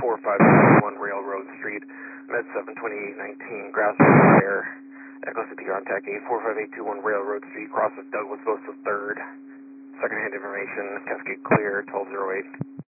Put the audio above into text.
4521 Railroad Street, Med 72819, Grassroots Fire, Echo City contact 845821 Railroad Street, cross of Douglas Post the 3rd. Second-hand information, Cascade Clear, 1208.